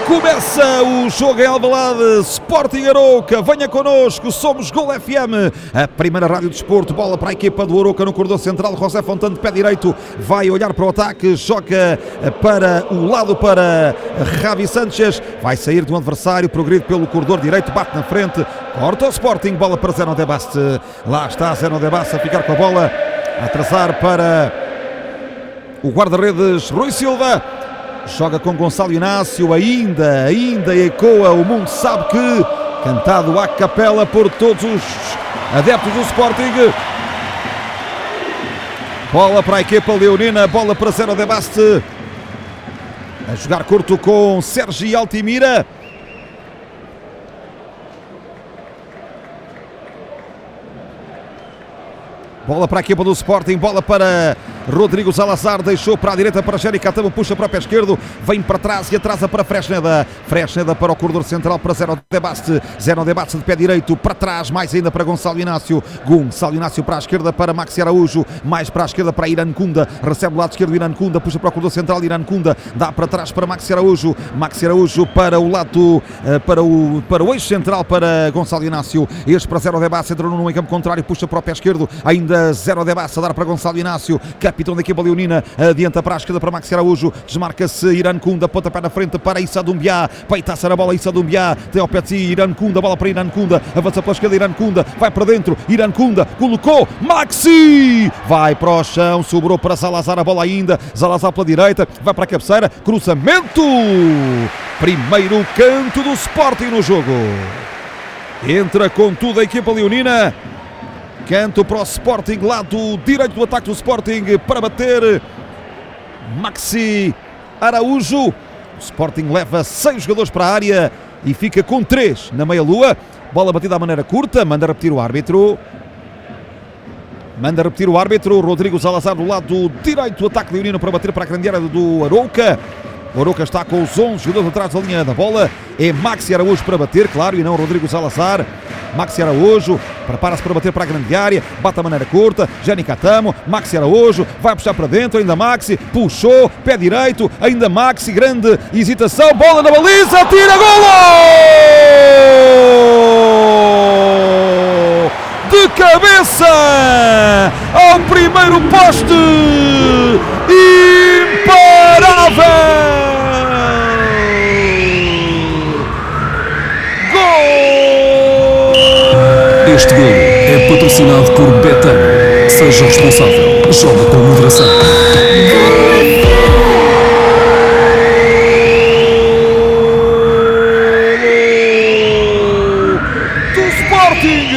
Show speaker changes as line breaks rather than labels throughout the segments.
Começa o jogo em Alvalade, Sporting Arouca, venha connosco, somos Gol FM, a primeira rádio de desporto, bola para a equipa do Arouca no corredor central, José Fontano de pé direito, vai olhar para o ataque, joga para o lado para Javi Sanchez, vai sair de um adversário, progride pelo corredor direito, bate na frente, corta o Sporting, bola para Zeno de Baste, lá está Zeno de Baste a ficar com a bola, a atrasar para o guarda-redes Rui Silva. Joga com Gonçalo Inácio, ainda ecoa, o mundo sabe que, cantado à capela por todos os adeptos do Sporting. Bola para a equipa leonina, bola para Zeno de Baste. A jogar curto com Sérgio Altimira. Bola para a equipa do Sporting, bola para Rodrigo Salazar, deixou para a direita para Jerry Catamo, puxa para o pé esquerdo, vem para trás e atrasa para Fresneda. Fresneda para o corredor central para Zeno de Baste. Zeno de Baste de pé direito, para trás, mais ainda para Gonçalo Inácio. Gonçalo Inácio para a esquerda para Maxi Araújo, mais para a esquerda para Irán Kunda, recebe o lado esquerdo Irán Kunda, puxa para o corredor central Irán Kunda, dá para trás para Maxi Araújo. Maxi Araújo para o lado, para o eixo central para Gonçalo Inácio. Este para Zeno de Baste, entrou no meio campo contrário, puxa para o pé esquerdo, ainda Zeno de Baste a dar para Gonçalo Inácio, capitão da equipa leonina, adianta para a esquerda para Maxi Araújo, desmarca-se Irán Kunda, pontapé na frente para Issa Doumbia, peita-se na bola Issa Doumbia, tem ao pé de si Irán Kunda, bola para Irán Kunda, avança pela esquerda Irán Kunda, vai para dentro, Irán Kunda, colocou, Maxi, vai para o chão, sobrou para Salazar a bola ainda, Salazar pela direita, vai para a cabeceira, cruzamento, primeiro canto do Sporting no jogo, entra com tudo a equipa leonina. Canto para o Sporting, lado direito do ataque do Sporting, para bater Maxi Araújo. O Sporting leva 6 jogadores para a área e fica com 3 na meia-lua. Bola batida à maneira curta, manda repetir o árbitro. Rodrigo Salazar do lado direito do ataque leonino para bater para a grande área do Arouca. O Arouca está com os 11 jogadores atrás da linha da bola. É Maxi Araújo para bater, claro, e não Rodrigo Salazar. Maxi Araújo prepara-se para bater para a grande área, bate a maneira curta, Jerry Catamo, Maxi Araújo, vai puxar para dentro, ainda Maxi, puxou, pé direito, ainda Maxi, grande hesitação, bola na baliza, tira, golo! De cabeça ao primeiro poste, imparável!
Este golo é patrocinado por Betano. Seja responsável. Joga com moderação.
Do Sporting!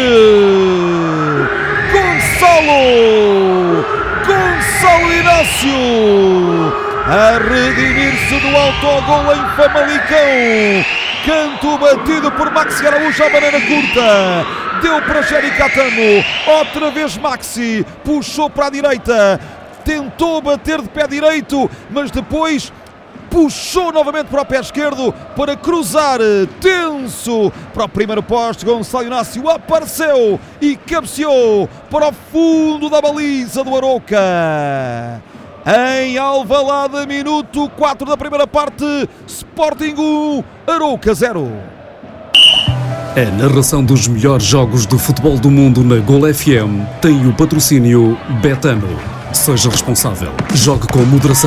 Gonçalo Inácio! A redimir-se do autogol em Famalicão. Canto batido por Maxi Araújo à maneira curta. Deu para Jerry Catamo, outra vez Maxi, puxou para a direita, tentou bater de pé direito, mas depois puxou novamente para o pé esquerdo para cruzar, tenso, para o primeiro poste. Gonçalo Inácio apareceu e cabeceou para o fundo da baliza do Arouca. Em Alvalade, minuto 4 da primeira parte, Sporting 1, Arouca 0.
A narração dos melhores jogos de futebol do mundo na Gol FM tem o patrocínio Betano. Seja responsável. Jogue com moderação.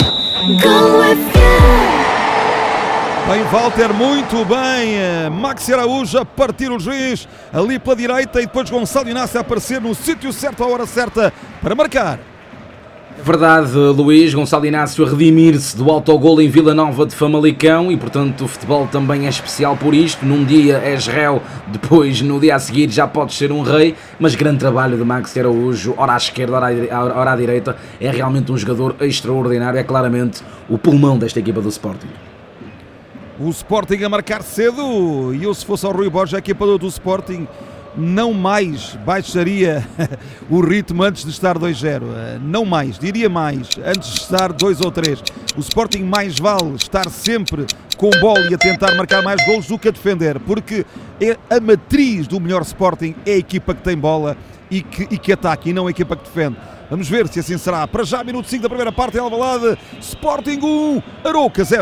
Bem, Walter, muito bem. Maxi Araújo a partir o juiz ali pela direita e depois Gonçalo Inácio a aparecer no sítio certo, à hora certa, para marcar.
Verdade, Luís, Gonçalo Inácio a redimir-se do autogol em Vila Nova de Famalicão e, portanto, o futebol também é especial por isto. Num dia és réu, depois, no dia a seguir, já podes ser um rei, mas grande trabalho de Maxi Araújo, ora à esquerda, ora à direita, é realmente um jogador extraordinário, é claramente o pulmão desta equipa do Sporting.
O Sporting a marcar cedo e eu, se fosse ao Rui Borges, a equipa do Sporting não mais baixaria o ritmo antes de estar 2-0, não mais, diria mais, antes de estar 2 ou 3. O Sporting mais vale estar sempre com bola e a tentar marcar mais golos do que a defender, porque é a matriz do melhor Sporting, é a equipa que tem bola e que ataca e não a equipa que defende. Vamos ver se assim será. Para já, minuto 5 da primeira parte em Alvalade, Sporting 1, Arouca 0.